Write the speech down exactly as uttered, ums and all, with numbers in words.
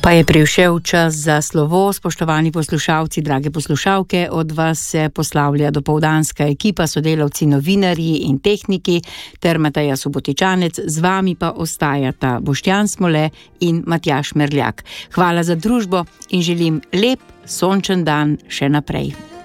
Pa je prišel čas za slovo, spoštovani poslušalci, drage poslušalke, od vas se poslavlja dopoldanska ekipa, sodelavci, novinarji in tehniki ter Mateja Subotičanec, z vami pa ostajata Boštjan Smole in Matjaž Merljak. Hvala za družbo in želim lep, sončen dan še naprej.